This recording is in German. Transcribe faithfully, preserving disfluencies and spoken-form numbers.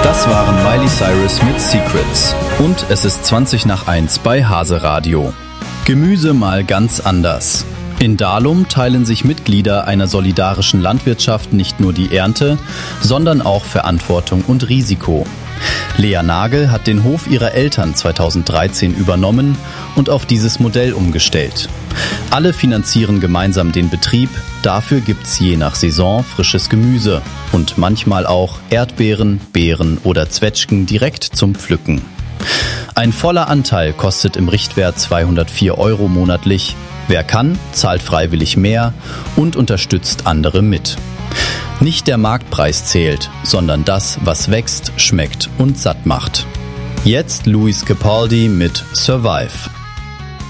Das waren Miley Cyrus mit Secrets. Und es ist zwanzig nach eins bei Hase Radio. Gemüse mal ganz anders. In Dalum teilen sich Mitglieder einer solidarischen Landwirtschaft nicht nur die Ernte, sondern auch Verantwortung und Risiko. Lea Nagel hat den Hof ihrer Eltern zweitausenddreizehn übernommen und auf dieses Modell umgestellt. Alle finanzieren gemeinsam den Betrieb, dafür gibt's je nach Saison frisches Gemüse und manchmal auch Erdbeeren, Beeren oder Zwetschgen direkt zum Pflücken. Ein voller Anteil kostet im Richtwert zweihundertvier Euro monatlich. Wer kann, zahlt freiwillig mehr und unterstützt andere mit. Nicht der Marktpreis zählt, sondern das, was wächst, schmeckt und satt macht. Jetzt Luis Capaldi mit Survive.